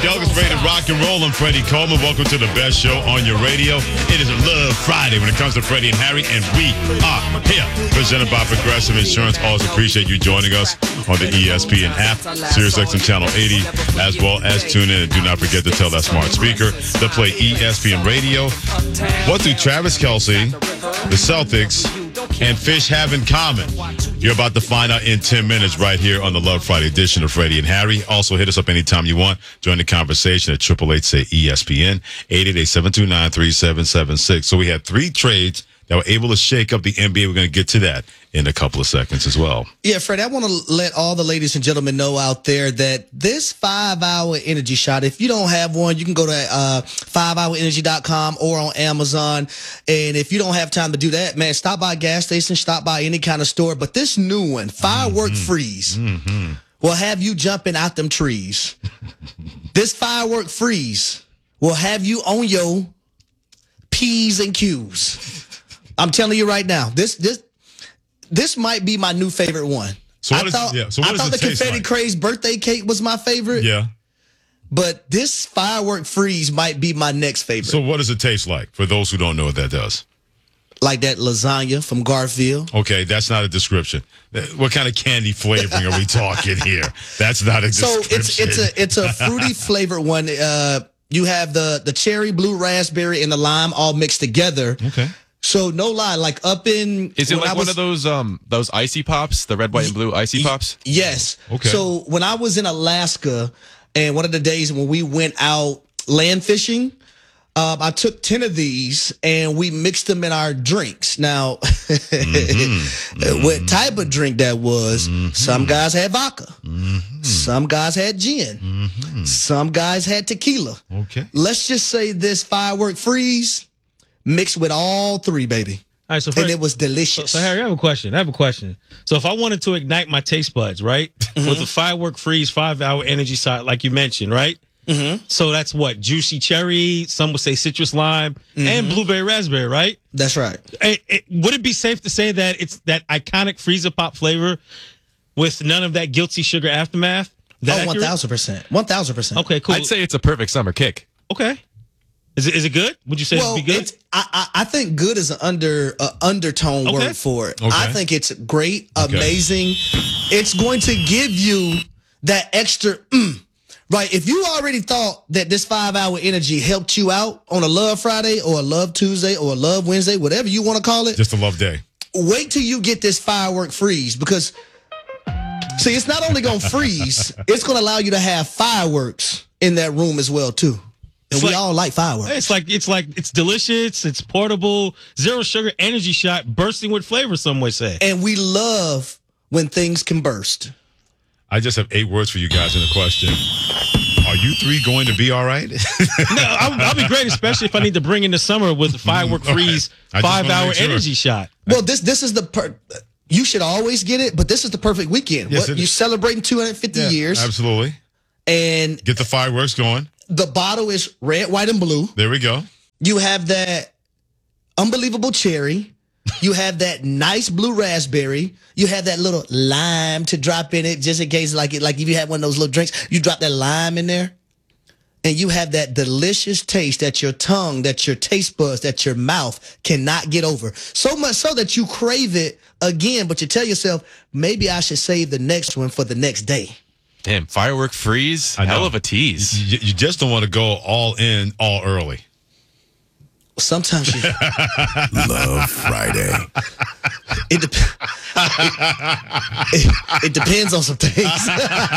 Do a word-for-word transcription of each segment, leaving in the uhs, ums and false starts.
Doug is ready to rock and roll. I'm Freddie Coleman. Welcome to the best show on your radio. It is a Love Friday when it comes to Freddie and Harry, and we are here. Presented by Progressive Insurance. Always appreciate you joining us on the E S P N app, SiriusXM Channel eighty, as well as tune in. And do not forget to tell that smart speaker to play E S P N Radio. What do Travis Kelce, the Celtics, and Fish have in common? You're about to find out in ten minutes right here on the Love Friday edition of Freddie and Harry. Also, hit us up anytime you want. Join the conversation at eight eight eight, say E S P N, eight eight eight, seven two nine, three seven seven six. So we had three trades that were able to shake up the N B A. We're going to get to that in a couple of seconds as well. Yeah, Fred, I want to let all the ladies and gentlemen know out there that this five-hour energy shot, if you don't have one, you can go to uh, five hour energy dot com or on Amazon. And if you don't have time to do that, man, stop by a gas station, stop by any kind of store. But this new one, Firework mm-hmm. Freeze, mm-hmm. will have you jumping out them trees. This Firework Freeze will have you on your P's and Q's. I'm telling you right now, this this this might be my new favorite one. So what I is, thought, yeah, so what I does thought it the taste Confetti like? Craze birthday cake was my favorite. Yeah. But this Firework Freeze might be my next favorite. So what does it taste like for those who don't know what that does? Like that lasagna from Garfield. Okay, that's not a description. What kind of candy flavoring are we talking here? That's not a So description. it's it's a it's a fruity flavored one. Uh, you have the the cherry, blue raspberry, and the lime all mixed together. Okay. So no lie, like up in is it like was, one of those um those icy pops, the red, white, and blue icy pops? Yes. Okay. So when I was in Alaska, and one of the days when we went out land fishing, um, I took ten of these and we mixed them in our drinks. Now, mm-hmm. what type of drink that was? Mm-hmm. Some guys had vodka. Mm-hmm. Some guys had gin. Mm-hmm. Some guys had tequila. Okay. Let's just say this Firework Freeze mixed with all three, baby. All right, so Fred, and it was delicious. So, so, Harry, I have a question. I have a question. So if I wanted to ignite my taste buds, right, mm-hmm. with the Firework Freeze five-hour energy shot, like you mentioned, right? Mm-hmm. So that's what? Juicy cherry, some would say citrus lime, mm-hmm. and blueberry raspberry, right? That's right. It, it, would it be safe to say that it's that iconic freezer pop flavor with none of that guilty sugar aftermath? That oh, one thousand percent. one thousand percent. Okay, cool. I'd say it's a perfect summer kick. Okay. Is it is it good? Would you say well, it'd be good? It's, I, I I think good is an under uh, undertone okay. word for it. Okay. I think it's great, okay. amazing. It's going to give you that extra, mm, right? If you already thought that this five-hour energy helped you out on a Love Friday or a Love Tuesday or a Love Wednesday, whatever you want to call it. Just a love day. Wait till you get this Firework Freeze because, see, it's not only going to freeze, it's going to allow you to have fireworks in that room as well, too. And It's we like- all like fireworks. It's like it's like it's delicious, it's portable, zero sugar energy shot, bursting with flavor, some would say. And we love when things can burst. I just have eight words for you guys in the question. Are you three going to be all right? No, I'll, I'll be great, especially if I need to bring in the summer with the Firework Freeze I just wanna five-hour make sure. energy shot. Well, this this is the per- you should always get it, but this is the perfect weekend. Yes, what, it you is. celebrating two hundred fifty Yeah, years, absolutely. and Get the fireworks going. the bottle is red, white, and blue. There we go. You have that unbelievable cherry. You have that nice blue raspberry. You have that little lime to drop in it, just in case, like it, like if you had one of those little drinks, you drop that lime in there, and you have that delicious taste that your tongue, that your taste buds, that your mouth cannot get over. So much so that you crave it again, but you tell yourself, maybe I should save the next one for the next day. Damn, Firework Freeze, I know. hell of a tease. You, you just don't want to go all in, all early. Sometimes you Love Friday. it, dep- it, it depends on some things.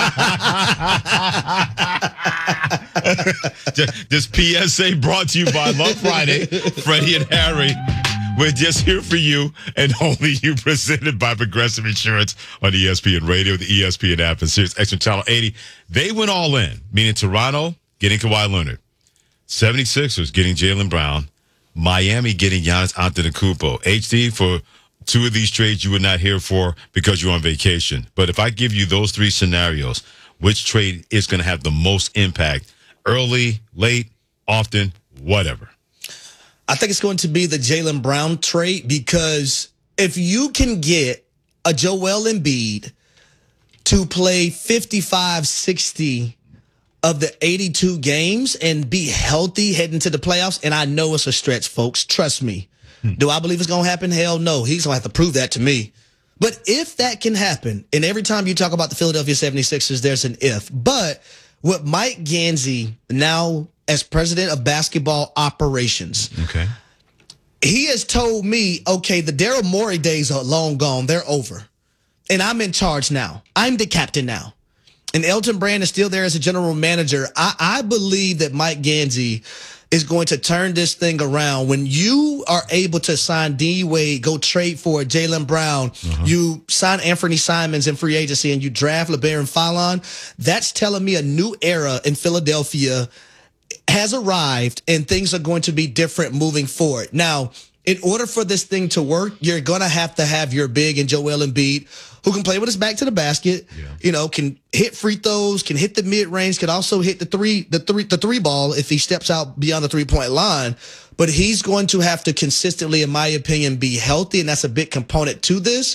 just, this P S A brought to you by Love Friday, Freddie and Harry. We're just here for you and only you, presented by Progressive Insurance on E S P N Radio, the E S P N app, and SiriusXM Channel eighty. They went all in, meaning Toronto getting Kawhi Leonard, seventy-sixers getting Jaylen Brown, Miami getting Giannis Antetokounmpo. H D, for two of these trades you were not here for because you're on vacation. But if I give you those three scenarios, which trade is going to have the most impact? Early, late, often, whatever. I think it's going to be the Jaylen Brown trade because if you can get a Joel Embiid to play fifty-five, sixty of the eighty-two games and be healthy heading to the playoffs. And I know it's a stretch, folks. Trust me. Hmm. Do I believe it's going to happen? Hell no. He's going to have to prove that to me. But if that can happen, and every time you talk about the Philadelphia seventy-sixers, there's an if. But with Mike Gansey now as president of basketball operations, okay, he has told me, okay, the Daryl Morey days are long gone. They're over. And I'm in charge now. I'm the captain now. And Elton Brand is still there as a general manager. I, I believe that Mike Gansey is going to turn this thing around. When you are able to sign D Wade, go trade for Jaylen Brown, uh-huh. you sign Anthony Simons in free agency, and you draft LeBaron Fallon, that's telling me a new era in Philadelphia has arrived, and things are going to be different moving forward. Now, in order for this thing to work, you're going to have to have your big and Joel Embiid, who can play with his back to the basket, yeah. you know, can hit free throws, can hit the mid range, can also hit the three, the three, the three ball if he steps out beyond the three point line. But he's going to have to consistently, in my opinion, be healthy, and that's a big component to this.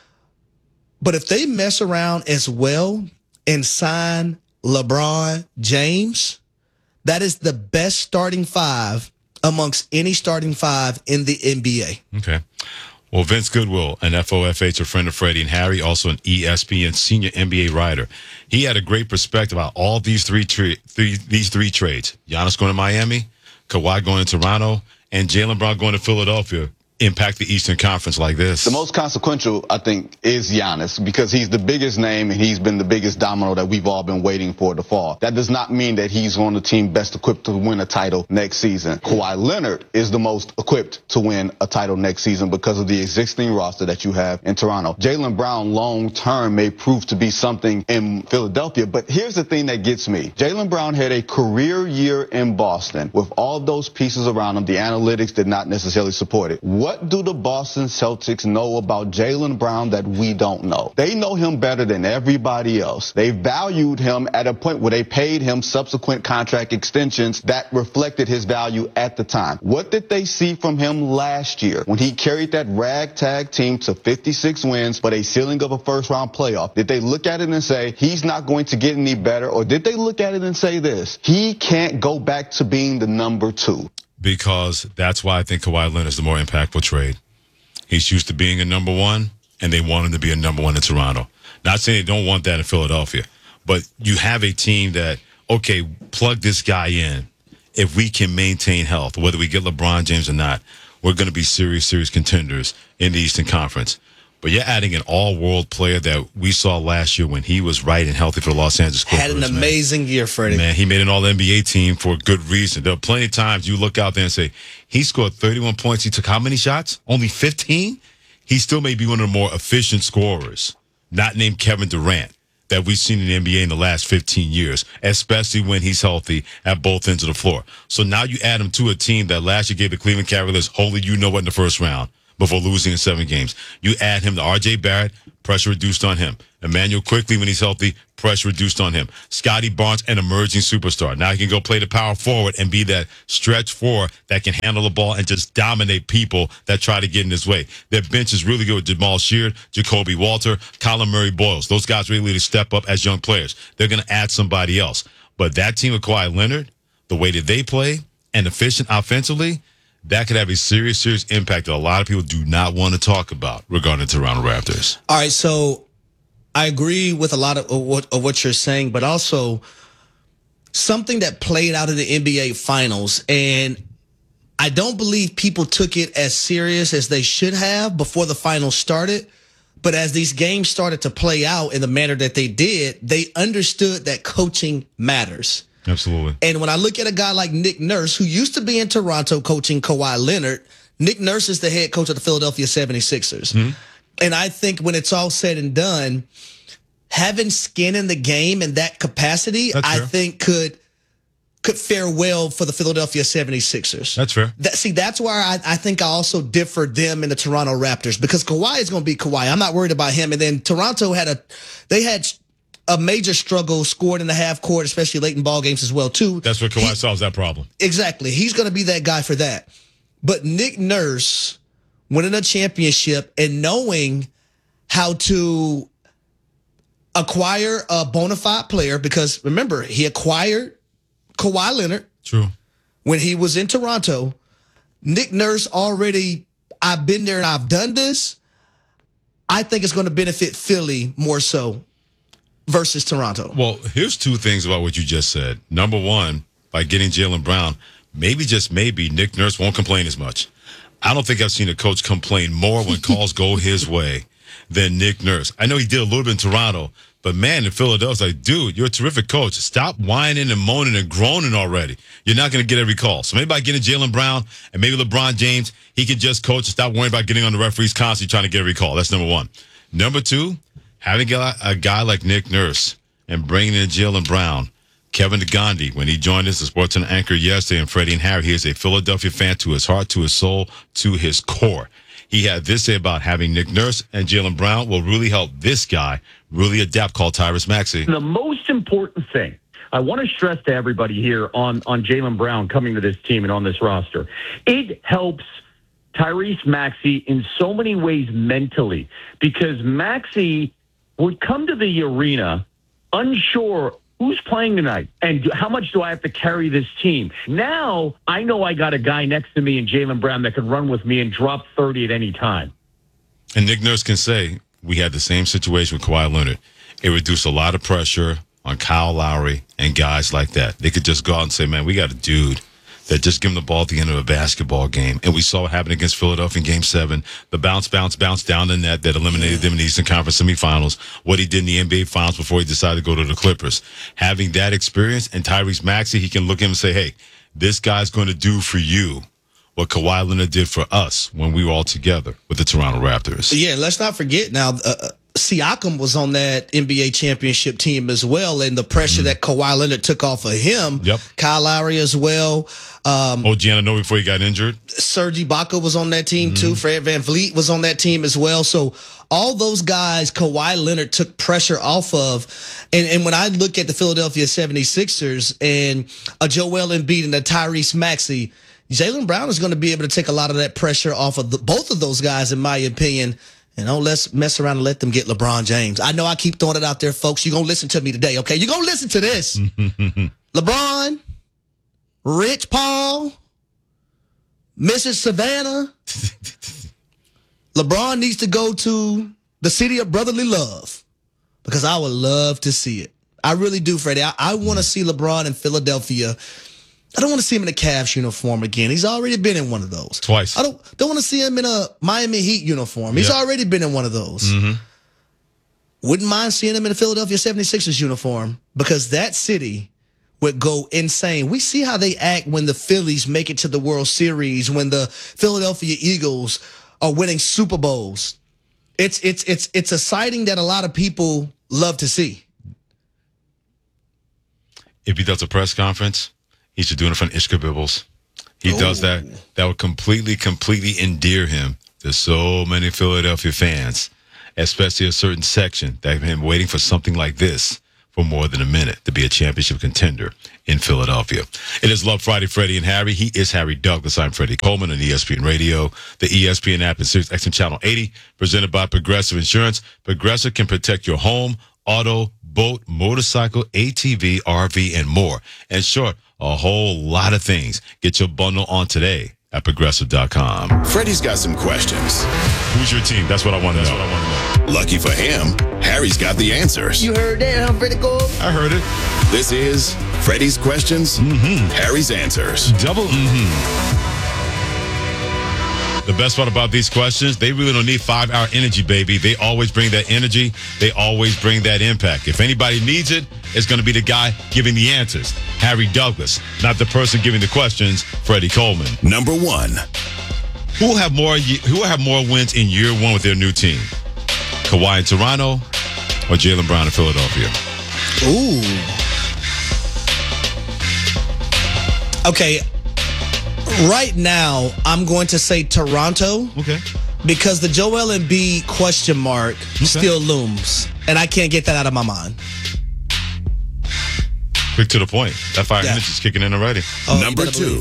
But if they mess around as well and sign LeBron James, that is the best starting five amongst any starting five in the N B A. Okay. Well, Vince Goodwill, an F O F H, a friend of Freddie and Harry, also an E S P N senior N B A writer. He had a great perspective about all these three, tra- three these three trades. Giannis going to Miami, Kawhi going to Toronto, and Jaylen Brown going to Philadelphia. Impact the Eastern Conference like this? The most consequential, I think, is Giannis, because he's the biggest name and he's been the biggest domino that we've all been waiting for to fall. That does not mean that he's on the team best equipped to win a title next season. Kawhi Leonard is the most equipped to win a title next season because of the existing roster that you have in Toronto. Jaylen Brown long term may prove to be something in Philadelphia, but here's the thing that gets me. Jaylen Brown had a career year in Boston with all those pieces around him. The analytics did not necessarily support it. What do the Boston Celtics know about Jaylen Brown that we don't know? They know him better than everybody else. They valued him at a point where they paid him subsequent contract extensions that reflected his value at the time. What did they see from him last year when he carried that ragtag team to fifty-six wins but a ceiling of a first-round playoff? Did they look at it and say, he's not going to get any better? Or did they look at it and say this, he can't go back to being the number two? Because that's why I think Kawhi Leonard is the more impactful trade. He's used to being a number one, and they want him to be a number one in Toronto. Not saying they don't want that in Philadelphia, but you have a team that, okay, plug this guy in. If we can maintain health, whether we get LeBron James or not, we're going to be serious, serious contenders in the Eastern Conference. But you're adding an all-world player that we saw last year when he was right and healthy for the Los Angeles Clippers. Had an amazing man. year, Freddie. Man, he made an all N B A team for a good reason. There are plenty of times you look out there and say, he scored thirty-one points. He took how many shots? Only fifteen? He still may be one of the more efficient scorers, not named Kevin Durant, that we've seen in the N B A in the last fifteen years, especially when he's healthy at both ends of the floor. So now you add him to a team that last year gave the Cleveland Cavaliers holy you-know-what in the first round before losing in seven games. You add him to R J Barrett, pressure reduced on him. Emmanuel Quickly, when he's healthy, pressure reduced on him. Scotty Barnes, an emerging superstar. Now he can go play the power forward and be that stretch four that can handle the ball and just dominate people that try to get in his way. Their bench is really good with Jamal Sheard, Jacoby Walter, Colin Murray Boyles. Those guys really need to step up as young players. They're going to add somebody else. But that team with Kawhi Leonard, the way that they play, and efficient offensively, that could have a serious, serious impact that a lot of people do not want to talk about regarding the Toronto Raptors. All right, so I agree with a lot of what, of what you're saying, but also something that played out in the N B A Finals, and I don't believe people took it as serious as they should have before the finals started. But as these games started to play out in the manner that they did, they understood that coaching matters. Absolutely. And when I look at a guy like Nick Nurse, who used to be in Toronto coaching Kawhi Leonard, Nick Nurse is the head coach of the Philadelphia seventy-sixers. Mm-hmm. And I think when it's all said and done, having skin in the game in that capacity, That's I fair. think could could fare well for the Philadelphia seventy-sixers. That's fair. That, see, that's why I, I think I also differ them and the Toronto Raptors, because Kawhi is going to be Kawhi. I'm not worried about him. And then Toronto had a, they had a major struggle scored in the half court, especially late in ball games as well, too. That's where Kawhi he, solves that problem. Exactly. He's going to be that guy for that. But Nick Nurse winning a championship and knowing how to acquire a bona fide player because, remember, he acquired Kawhi Leonard. True. When he was in Toronto. Nick Nurse already, I've been there and I've done this. I think it's going to benefit Philly more so versus Toronto. Well, here's two things about what you just said. Number one, by getting Jaylen Brown, maybe just maybe Nick Nurse won't complain as much. I don't think I've seen a coach complain more when calls go his way than Nick Nurse. I know he did a little bit in Toronto, but man, in Philadelphia, it's like, dude, you're a terrific coach. Stop whining and moaning and groaning already. You're not going to get every call. So maybe by getting Jaylen Brown and maybe LeBron James, he can just coach and stop worrying about getting on the referees constantly trying to get every call. That's number one. Number two, having a, a guy like Nick Nurse and bringing in Jaylen Brown, Kevin DeGandhi, when he joined us as sports anchor yesterday, and Freddie and Harry, he is a Philadelphia fan to his heart, to his soul, to his core. He had this to say about having Nick Nurse and Jaylen Brown will really help this guy really adapt, called Tyrese Maxey. The most important thing I want to stress to everybody here on, on Jaylen Brown coming to this team and on this roster, it helps Tyrese Maxey in so many ways mentally, because Maxey would come to the arena unsure who's playing tonight and how much do I have to carry this team. Now I know I got a guy next to me in Jaylen Brown that can run with me and drop thirty at any time. And Nick Nurse can say, we had the same situation with Kawhi Leonard. It reduced a lot of pressure on Kyle Lowry and guys like that. They could just go out and say, man, we got a dude that just give him the ball at the end of a basketball game. And we saw what happened against Philadelphia in Game seven. The bounce, bounce, bounce down the net that eliminated them in the Eastern Conference semifinals. What he did in the N B A Finals before he decided to go to the Clippers. Having that experience and Tyrese Maxey, he can look at him and say, hey, this guy's going to do for you what Kawhi Leonard did for us when we were all together with the Toronto Raptors. Yeah, let's not forget now, uh, Siakam was on that N B A championship team as well, and the pressure mm. that Kawhi Leonard took off of him. Yep. Kyle Lowry as well. Um, oh, Giannotti before he got injured. Serge Ibaka was on that team mm. too. Fred VanVleet was on that team as well. So all those guys Kawhi Leonard took pressure off of. And, and when I look at the Philadelphia seventy-sixers and a Joel Embiid and a Tyrese Maxey, Jaylen Brown is going to be able to take a lot of that pressure off of the, both of those guys, in my opinion. And don't let's mess around and let them get LeBron James. I know I keep throwing it out there, folks. You're going to listen to me today, okay? You're going to listen to this. LeBron, Rich Paul, Missus Savannah. LeBron needs to go to the city of brotherly love because I would love to see it. I really do, Freddie. I, I want to see LeBron in Philadelphia. I don't want to see him in a Cavs uniform again. He's already been in one of those. Twice. I don't don't want to see him in a Miami Heat uniform. He's yep. already been in one of those. Mm-hmm. Wouldn't mind seeing him in a Philadelphia seventy-sixers uniform because that city would go insane. We see how they act when the Phillies make it to the World Series, when the Philadelphia Eagles are winning Super Bowls. It's it's it's it's a sighting that a lot of people love to see. If he does a press conference, he should do it in front of Ishka Bibbles. He Ooh. does that. That would completely, completely endear him to so many Philadelphia fans, especially a certain section that have been waiting for something like this for more than a minute to be a championship contender in Philadelphia. It is Love Friday, Freddie and Harry. He is Harry Douglas. I'm Freddie Coleman on E S P N Radio, the E S P N app, and Sirius X M Channel eighty, presented by Progressive Insurance. Progressive can protect your home, auto, boat, motorcycle, A T V, R V, and more. And short, a whole lot of things. Get your bundle on today at progressive dot com. Freddie's got some questions. Who's your team? That's what I want to know. That's what I want to know. Lucky for him, Harry's got the answers. You heard that, huh, Freddie Cole? I heard it. This is Freddie's questions, mm-hmm. Harry's answers. Double mm-hmm. The best part about these questions, they really don't need five-hour energy, baby. They always bring that energy. They always bring that impact. If anybody needs it, it's going to be the guy giving the answers, Harry Douglas, not the person giving the questions, Freddie Coleman. Number one. Who will have more Who will have more wins in year one with their new team? Kawhi in Toronto or Jaylen Brown in Philadelphia? Ooh. Okay. Right now, I'm going to say Toronto. Okay. Because the Joel Embiid question mark okay. still looms. And I can't get that out of my mind. Quick to the point. That fire yeah. energy's kicking in already. Oh, Number two.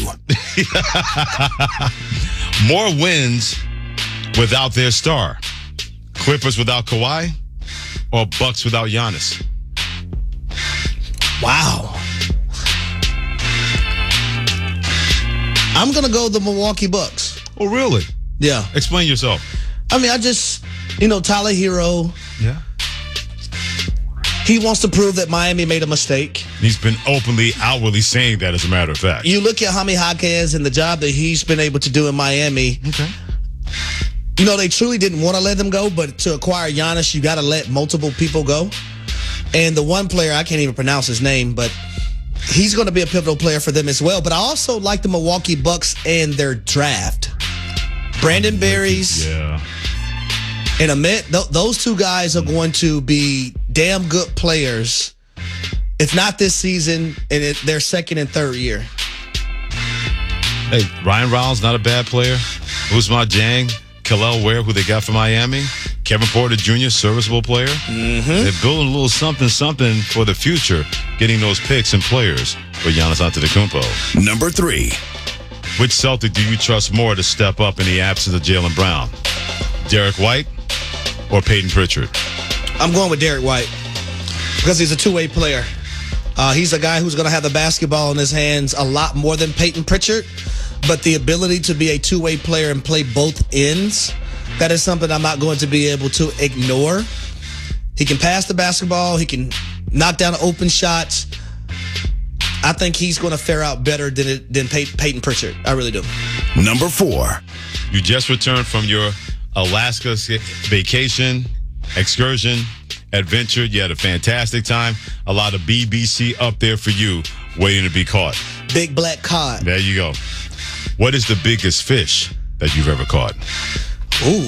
More wins without their star. Clippers without Kawhi or Bucks without Giannis? Wow. I'm going to go the Milwaukee Bucks. Oh, really? Yeah. Explain yourself. I mean, I just, you know, Tyler Hero, Yeah. he wants to prove that Miami made a mistake. He's been openly, outwardly saying that, as a matter of fact. You look at Jaime Jaquez and the job that he's been able to do in Miami. Okay. You know, they truly didn't want to let them go, but to acquire Giannis, you got to let multiple people go. And the one player, I can't even pronounce his name, but he's going to be a pivotal player for them as well. But I also like the Milwaukee Bucks and their draft. Brandon Berries Yeah. and Ahmed, th- those two guys are going to be damn good players, if not this season, in it, their second and third year. Hey, Ryan Reynolds, not a bad player. Ousmane Dieng, Kel'el Ware, who they got from Miami. Kevin Porter Junior, serviceable player. Mm-hmm. They're building a little something, something for the future, getting those picks and players for Giannis Antetokounmpo. Number three. Which Celtic do you trust more to step up in the absence of Jaylen Brown? Derek White or Peyton Pritchard? I'm going with Derek White because he's a two-way player. Uh, he's a guy who's going to have the basketball in his hands a lot more than Peyton Pritchard, but the ability to be a two-way player and play both ends, that is something I'm not going to be able to ignore. He can pass the basketball. He can knock down open shots. I think he's going to fare out better than it, than Pey- Peyton Pritchard. I really do. Number four. You just returned from your Alaska vacation, excursion, adventure. You had a fantastic time. A lot of B B C up there for you, waiting to be caught. Big black cod. There you go. What is the biggest fish that you've ever caught? Ooh.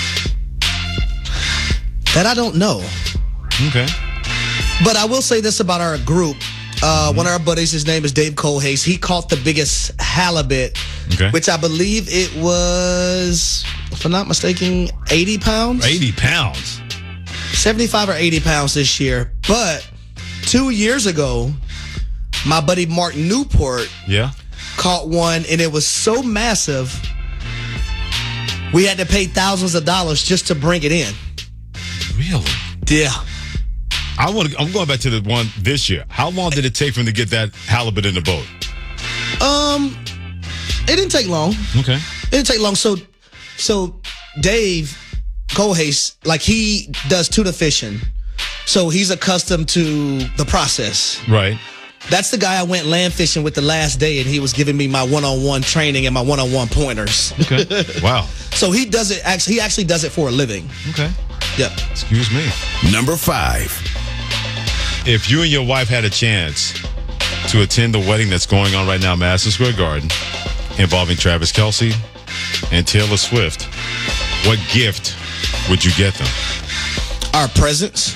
That I don't know. Okay. But I will say this about our group. Uh, one of our buddies, his name is Dave Colhase. He caught the biggest halibut, Okay. which I believe it was, if I'm not mistaken, eighty pounds? eighty pounds. seventy-five or eighty pounds this year. But two years ago, my buddy Mark Newport Yeah. caught one, and it was so massive, we had to pay thousands of dollars just to bring it in. Really? Yeah. I want to. I'm going back to the one this year. How long did it take for him to get that halibut in the boat? Um, it didn't take long. Okay. It didn't take long. So, so Dave Colhase, like he does tuna fishing, so he's accustomed to the process. Right. That's the guy I went land fishing with the last day, and he was giving me my one-on-one training and my one-on-one pointers. Okay. Wow. So he does it. Actually, he actually does it for a living. Okay. Yep. Excuse me. Number five. If you and your wife had a chance to attend the wedding that's going on right now, Madison Square Garden, involving Travis Kelce and Taylor Swift, what gift would you get them? Our presence.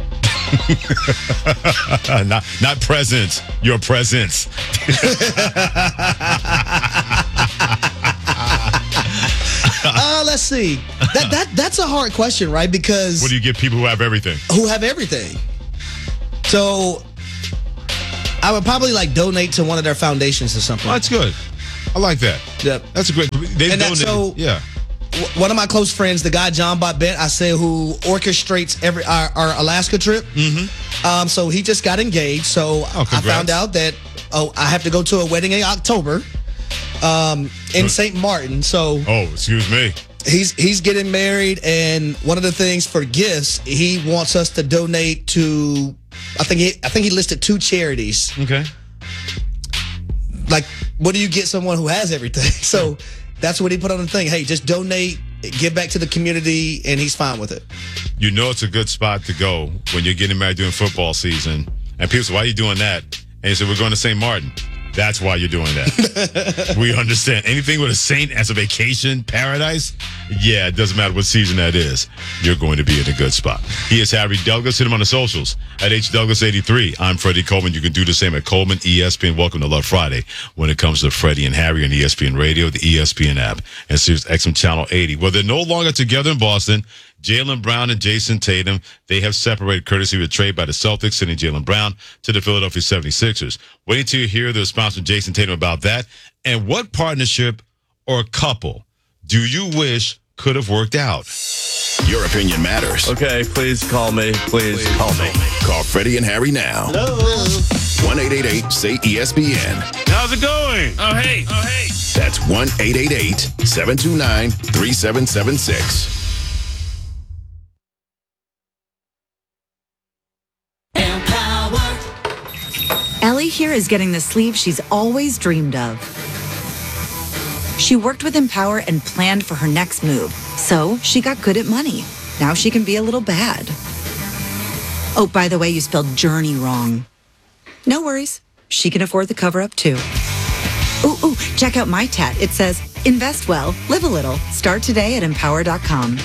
not not presents, your presence. Uh, let's see. That that that's a hard question, right? Because What do you give people who have everything? who have everything. So I would probably like donate to one of their foundations or something. Well, that's good. I like that. Yep. That's a great. They've And that's donated- so- yeah. W- One of my close friends, the guy John Botbet, I say, who orchestrates every our, our Alaska trip. Mm-hmm. Um, so he just got engaged. So Oh, I congrats. found out that oh, I have to go to a wedding in October, um, in Saint Martin. So Oh, excuse me. he's he's getting married, and one of the things for gifts, he wants us to donate to. I think he I think he listed two charities. Okay. Like, what do you get someone who has everything? So that's what he put on the thing. Hey, just donate, give back to the community, and he's fine with it. You know it's a good spot to go when you're getting married during football season. And people say, why are you doing that? And you say, we're going to Saint Martin. That's why you're doing that. We understand. Anything with a saint as a vacation paradise, yeah, it doesn't matter what season that is. You're going to be in a good spot. He is Harry Douglas. Hit him on the socials at H Douglas eighty-three. I'm Freddie Coleman. You can do the same at Coleman E S P N. Welcome to Love Friday when it comes to Freddie and Harry on E S P N Radio, the E S P N app, and Sirius X M Channel eighty. Well, they're no longer together in Boston. Jaylen Brown and Jason Tatum, they have separated courtesy of a trade by the Celtics, sending Jaylen Brown to the Philadelphia seventy-sixers. Wait till you hear the response from Jason Tatum about that. And what partnership or couple do you wish could have worked out? Your opinion matters. Okay, please call me. Please call me. Call Freddie and Harry now. Hello. one eight eight eight say E S P N. How's it going? Oh, hey. Oh, hey. That's one eight eight eight seven two nine three seven seven six. Ellie here is getting the sleep she's always dreamed of. She worked with Empower and planned for her next move, so she got good at money. Now she can be a little bad. Oh, by the way, you spelled journey wrong. No worries. She can afford the cover-up, too. Ooh, ooh, check out my tat. It says, invest well, live a little. Start today at empower dot com.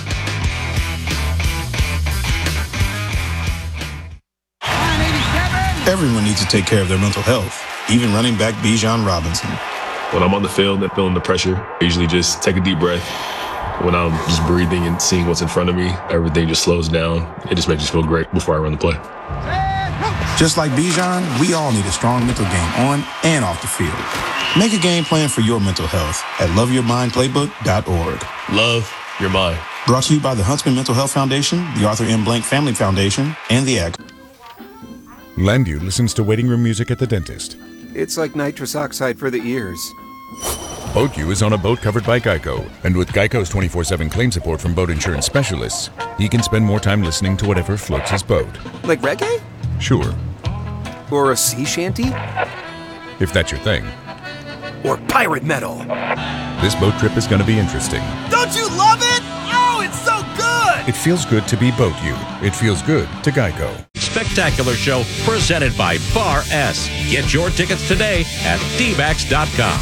Everyone needs to take care of their mental health, even running back Bijan Robinson. When I'm on the field and feeling the pressure, I usually just take a deep breath. When I'm just breathing and seeing what's in front of me, everything just slows down. It just makes me feel great before I run the play. Just like Bijan, we all need a strong mental game on and off the field. Make a game plan for your mental health at love your mind playbook dot org. Love your mind. Brought to you by the Huntsman Mental Health Foundation, the Arthur M. Blank Family Foundation, and the A C T. Landview listens to waiting room music at the dentist. It's like nitrous oxide for the ears. BoatU is on a boat covered by Geico, and with Geico's twenty-four seven claim support from boat insurance specialists, he can spend more time listening to whatever floats his boat. Like reggae? Sure. Or a sea shanty? If that's your thing. Or pirate metal? This boat trip is going to be interesting. Don't you love it? Oh, it's so good! It feels good to be BoatU. It feels good to Geico. Spectacular show presented by Bar S. Get your tickets today at D backs dot com.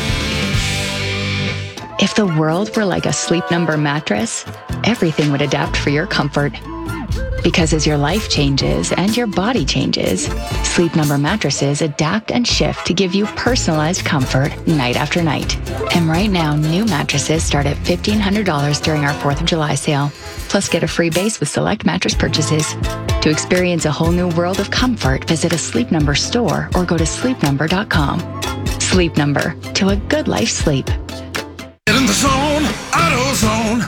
If the world were like a Sleep Number mattress, everything would adapt for your comfort. Because as your life changes and your body changes, Sleep Number mattresses adapt and shift to give you personalized comfort night after night. And right now, new mattresses start at fifteen hundred dollars during our fourth of July sale. Plus, get a free base with select mattress purchases. To experience a whole new world of comfort, visit a Sleep Number store or go to sleep number dot com. Sleep Number, to a good life sleep. Get in the zone, AutoZone.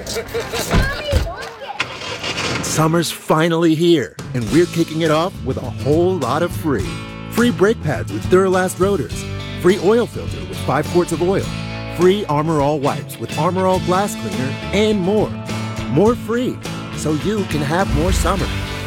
Summer's finally here, and we're kicking it off with a whole lot of free. Free brake pads with Duralast rotors. Free oil filter with five quarts of oil. Free Armor All wipes with Armor All glass cleaner, and more. More free, so you can have more summer.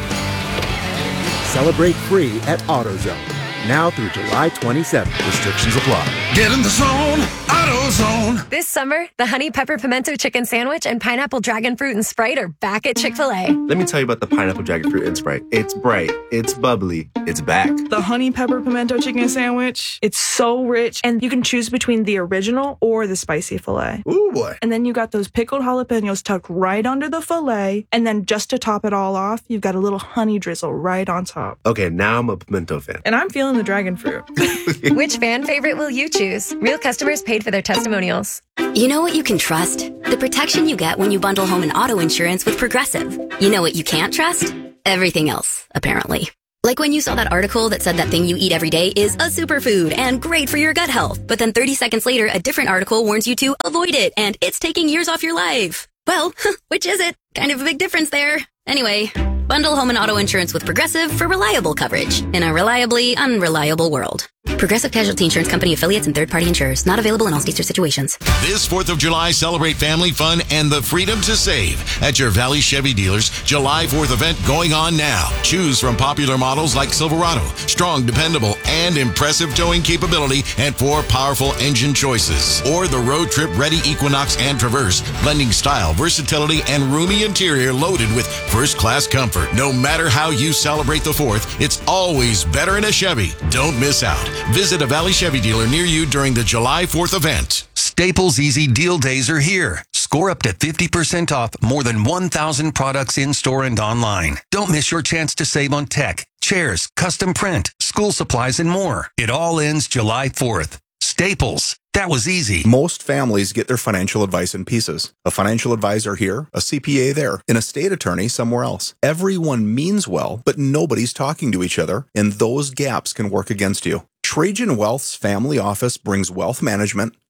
Celebrate free at AutoZone. Now through July twenty-seventh. Restrictions apply. Get in the zone, AutoZone. This summer, the Honey Pepper Pimento Chicken Sandwich and Pineapple Dragon Fruit and Sprite are back at Chick-fil-A. Let me tell you about the Pineapple Dragon Fruit and Sprite. It's bright, it's bubbly, it's back. The Honey Pepper Pimento Chicken Sandwich, it's so rich, and you can choose between the original or the spicy filet. Ooh, boy. And then you got those pickled jalapenos tucked right under the filet, and then just to top it all off, you've got a little honey drizzle right on top. Okay, now I'm a pimento fan. And I'm feeling the dragon fruit. Which fan favorite will you choose? Real customers paid for their testimonials. You know what you can trust? The protection you get when you bundle home and auto insurance with Progressive. You know what you can't trust? Everything else, apparently. Like when you saw that article that said that thing you eat every day is a superfood and great for your gut health. But then thirty seconds later, a different article warns you to avoid it and it's taking years off your life. Well, which is it? Kind of a big difference there. Anyway, bundle home and auto insurance with Progressive for reliable coverage in a reliably unreliable world. Progressive Casualty Insurance Company affiliates and third-party insurers. Not available in all states or situations. This fourth of July, celebrate family fun and the freedom to save at your Valley Chevy dealers. July fourth event going on now. Choose from popular models like Silverado, strong, dependable, and impressive towing capability, and four powerful engine choices. Or the road trip ready Equinox and Traverse, blending style, versatility, and roomy interior loaded with first-class comfort. No matter how you celebrate the fourth, it's always better in a Chevy. Don't miss out. Visit a Valley Chevy dealer near you during the July fourth event. Staples Easy Deal Days are here. Score up to fifty percent off more than one thousand products in-store and online. Don't miss your chance to save on tech, chairs, custom print, school supplies, and more. It all ends July fourth. Staples. That was easy. Most families get their financial advice in pieces. A financial advisor here, a C P A there, an estate attorney somewhere else. Everyone means well, but nobody's talking to each other, and those gaps can work against you. Trajan Wealth's family office brings wealth management,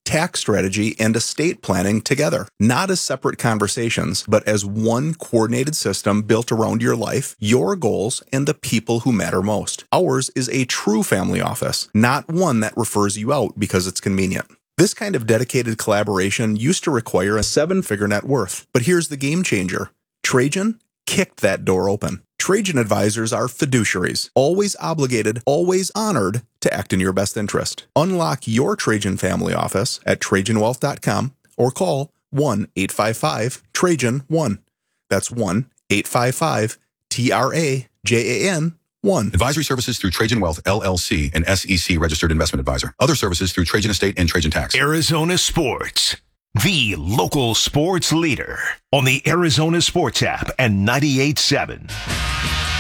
tax strategy, and estate planning together. Not as separate conversations, but as one coordinated system built around your life, your goals, and the people who matter most. Ours is a true family office, not one that refers you out because it's convenient. This kind of dedicated collaboration used to require a seven-figure net worth, but here's the game changer. Trajan kicked that door open. Trajan advisors are fiduciaries, always obligated, always honored to act in your best interest. Unlock your Trajan family office at Trajan Wealth dot com or call one eight five five Trajan one. That's one eight five five T R A J A N one. Advisory services through Trajan Wealth, L L C, an S E C registered investment advisor. Other services through Trajan Estate and Trajan Tax. Arizona Sports, the local sports leader on the Arizona Sports app and ninety-eight point seven.